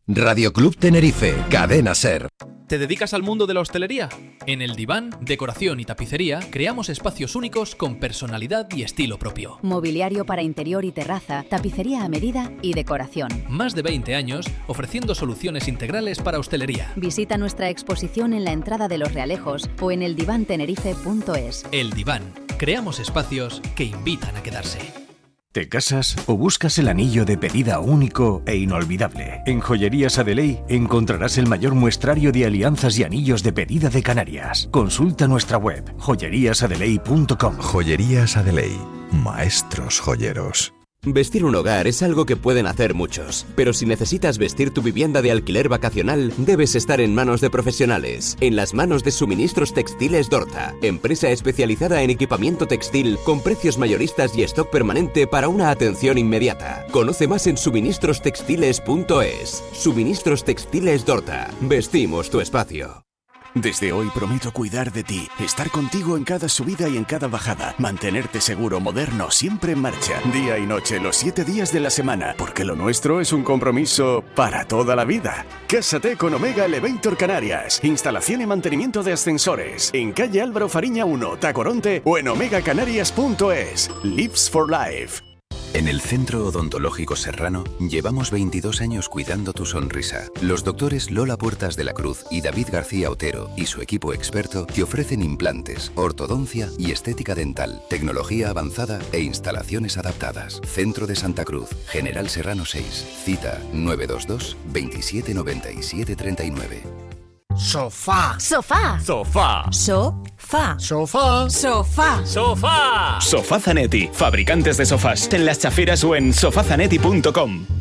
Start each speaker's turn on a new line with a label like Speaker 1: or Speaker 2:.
Speaker 1: Radio Club Tenerife, Cadena SER.
Speaker 2: ¿Te dedicas al mundo de la hostelería? En El Diván, Decoración y Tapicería creamos espacios únicos con personalidad y estilo propio.
Speaker 3: Mobiliario para interior y terraza, tapicería a medida y decoración.
Speaker 2: Más de 20 años ofreciendo soluciones integrales para hostelería.
Speaker 3: Visita nuestra exposición en la entrada de Los Realejos o en eldivantenerife.es.
Speaker 2: El Diván. Creamos espacios que invitan a quedarse.
Speaker 4: ¿Te casas o buscas el anillo de pedida único e inolvidable? En Joyerías Adeley encontrarás el mayor muestrario de alianzas y anillos de pedida de Canarias. Consulta nuestra web, joyeriasadeley.com.
Speaker 5: Joyerías Adeley, maestros joyeros.
Speaker 6: Vestir un hogar es algo que pueden hacer muchos, pero si necesitas vestir tu vivienda de alquiler vacacional, debes estar en manos de profesionales, en las manos de Suministros Textiles Dorta, empresa especializada en equipamiento textil con precios mayoristas y stock permanente para una atención inmediata. Conoce más en suministrostextiles.es. Suministros Textiles Dorta. Vestimos tu espacio.
Speaker 7: Desde hoy prometo cuidar de ti, estar contigo en cada subida y en cada bajada, mantenerte seguro, moderno, siempre en marcha, día y noche, los 7 días de la semana, porque lo nuestro es un compromiso para toda la vida. Cásate con Omega Elevator Canarias, instalación y mantenimiento de ascensores, en calle Álvaro Fariña 1, Tacoronte o en omegacanarias.es. Lives for Life.
Speaker 8: En el Centro Odontológico Serrano llevamos 22 años cuidando tu sonrisa. Los doctores Lola Puertas de la Cruz y David García Otero y su equipo experto te ofrecen implantes, ortodoncia y estética dental, tecnología avanzada e instalaciones adaptadas. Centro de Santa Cruz, General Serrano 6, cita 922 27 97 39.
Speaker 9: Sofá.
Speaker 10: Sofá.
Speaker 9: Sofá.
Speaker 10: Sofá.
Speaker 9: Sofá.
Speaker 10: Sofá.
Speaker 9: Sofá.
Speaker 11: Sofá Zanetti, fabricantes de sofás, en Las Chafiras o en sofazanetti.com.